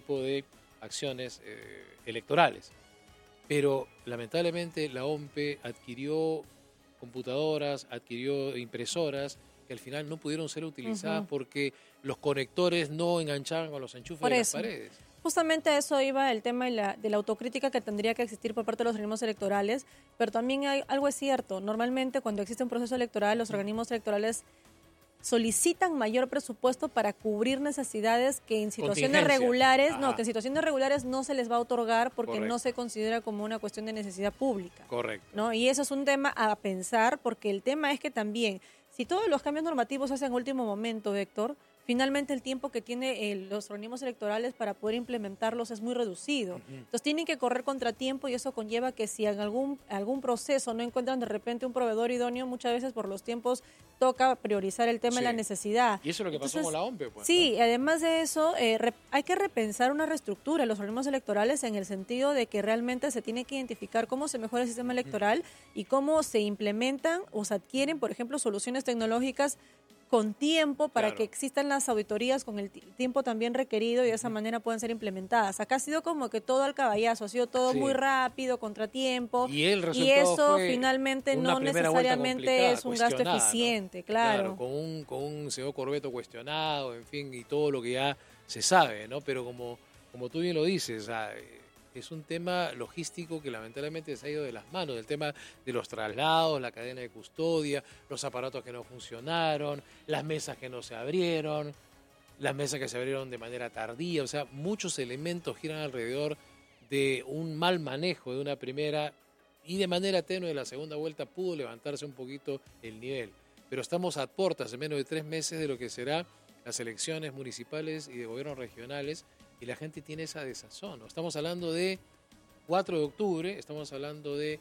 tipo de acciones electorales. Pero lamentablemente la OMPE adquirió computadoras, adquirió impresoras que al final no pudieron ser utilizadas porque los conectores no enganchaban con los enchufes de las paredes. Justamente a eso iba el tema de la autocrítica que tendría que existir por parte de los organismos electorales, pero también algo es cierto. Normalmente cuando existe un proceso electoral, los organismos electorales solicitan mayor presupuesto para cubrir necesidades que en situaciones regulares, que en situaciones regulares no se les va a otorgar porque no se considera como una cuestión de necesidad pública. Correcto. ¿No? Y eso es un tema a pensar, porque el tema es que también, si todos los cambios normativos se hacen en último momento, Héctor, finalmente el tiempo que tienen los organismos electorales para poder implementarlos es muy reducido. Entonces tienen que correr contratiempo y eso conlleva que si en algún proceso no encuentran de repente un proveedor idóneo, muchas veces por los tiempos toca priorizar el tema de la necesidad. Y eso es lo que pasó con la OMPE. Pues, sí, además de eso, hay que repensar una reestructura de los organismos electorales en el sentido de que realmente se tiene que identificar cómo se mejora el sistema electoral y cómo se implementan o se adquieren, por ejemplo, soluciones tecnológicas con tiempo para que existan las auditorías con el tiempo también requerido y de esa manera puedan ser implementadas. Acá ha sido como que todo al caballazo, ha sido todo muy rápido, contratiempo, y eso finalmente no necesariamente es un gasto eficiente, claro. Con un señor Corbeto cuestionado, en fin, y todo lo que ya se sabe, ¿no? Pero como tú bien lo dices, es un tema logístico que lamentablemente se ha ido de las manos, el tema de los traslados, la cadena de custodia, los aparatos que no funcionaron, las mesas que no se abrieron, las mesas que se abrieron de manera tardía, o sea, muchos elementos giran alrededor de un mal manejo de una primera y de manera tenue de la segunda vuelta pudo levantarse un poquito el nivel. Pero estamos a puertas en menos de 3 meses de lo que será las elecciones municipales y de gobiernos regionales, y la gente tiene esa desazón, ¿no? Estamos hablando de 4 de octubre, estamos hablando de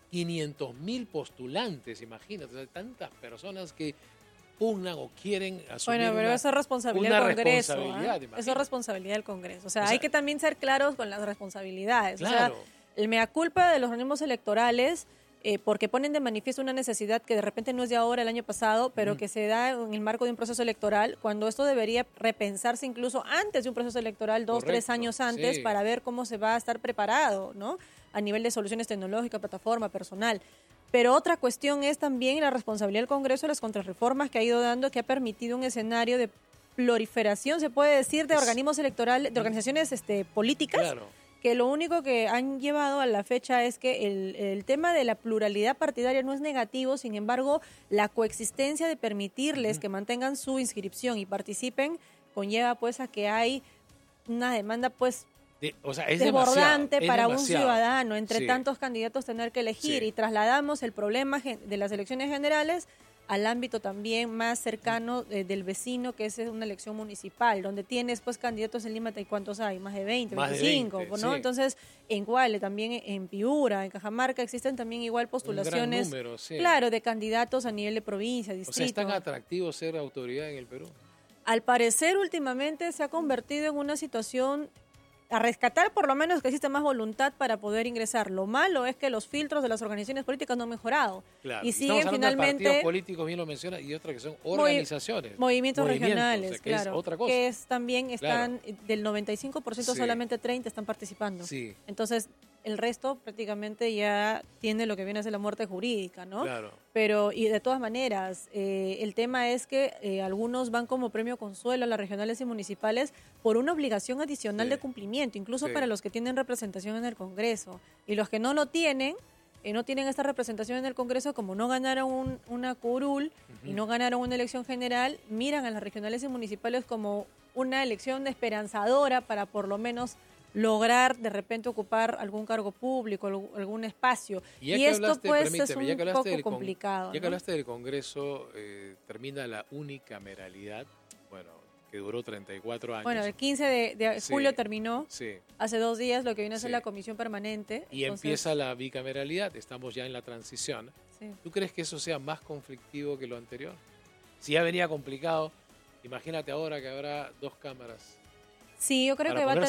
500.000 postulantes, imagínate, o sea, tantas personas que pugnan o quieren asumir pero eso es responsabilidad del Congreso. Eso es responsabilidad del Congreso. O sea, hay que también ser claros con las responsabilidades. Claro. O sea, el mea culpa de los organismos electorales, porque ponen de manifiesto una necesidad que de repente no es de ahora, el año pasado, pero que se da en el marco de un proceso electoral, cuando esto debería repensarse incluso antes de un proceso electoral, 2, 3 años antes, para ver cómo se va a estar preparado, ¿no? A nivel de soluciones tecnológicas, plataforma, personal. Pero otra cuestión es también la responsabilidad del Congreso de las contrarreformas que ha ido dando, que ha permitido un escenario de proliferación, se puede decir, de organismos electorales, de organizaciones políticas, que lo único que han llevado a la fecha es que el tema de la pluralidad partidaria no es negativo, sin embargo, la coexistencia de permitirles que mantengan su inscripción y participen conlleva pues a que hay una demanda pues es desbordante para un demasiado. ciudadano, entre tantos candidatos tener que elegir, y trasladamos el problema de las elecciones generales al ámbito también más cercano del vecino, que es una elección municipal, donde tienes pues candidatos en Lima, ¿y cuántos hay? Más de 20, 25, ¿no? Entonces, en Guale, también en Piura, en Cajamarca, existen también igual postulaciones, un gran número, claro, de candidatos a nivel de provincia, distrito. O sea, ¿es tan atractivo ser autoridad en el Perú? Al parecer, últimamente se ha convertido en una situación a rescatar, por lo menos que existe más voluntad para poder ingresar. Lo malo es que los filtros de las organizaciones políticas no han mejorado. Claro. Y siguen finalmente... de partidos políticos, bien lo menciona, y otras que son organizaciones. Movimientos regionales, o sea, que claro. es otra cosa. Que también están, del 95% solamente 30 están participando. Sí. Entonces, el resto prácticamente ya tiene lo que viene a ser la muerte jurídica, ¿no? Claro. Pero, y de todas maneras, el tema es que algunos van como premio consuelo a las regionales y municipales por una obligación adicional de cumplimiento, incluso para los que tienen representación en el Congreso. Y los que no lo tienen, no tienen esta representación en el Congreso, como no ganaron una curul y no ganaron una elección general, miran a las regionales y municipales como una elección esperanzadora para por lo menos lograr de repente ocupar algún cargo público, algún espacio. Y esto pues es un poco complicado. Ya que hablaste del Congreso, termina la unicameralidad, bueno, que duró 34 años. Bueno, el 15 de julio terminó, hace 2 días, lo que viene a ser la comisión permanente. Y empieza la bicameralidad, estamos ya en la transición. ¿Tú crees que eso sea más conflictivo que lo anterior? Si ya venía complicado, imagínate ahora que habrá 2 cámaras. Sí, yo creo que va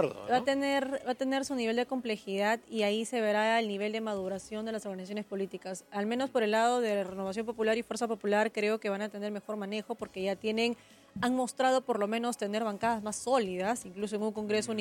a tener su nivel de complejidad, y ahí se verá el nivel de maduración de las organizaciones políticas. Al menos por el lado de Renovación Popular y Fuerza Popular, creo que van a tener mejor manejo porque ya han mostrado por lo menos tener bancadas más sólidas, incluso en un Congreso